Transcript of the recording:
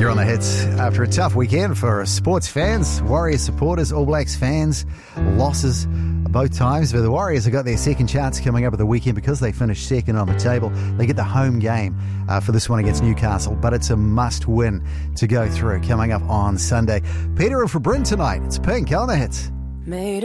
Here on the Hits, after a tough weekend for sports fans, Warriors supporters, All Blacks fans, losses both times, but the Warriors have got their second chance coming up at the weekend because they finished second on the table. They get the home game for this one against Newcastle, but it's a must-win to go through coming up on Sunday. Peter in for Bryn tonight. It's Pink on the Hits.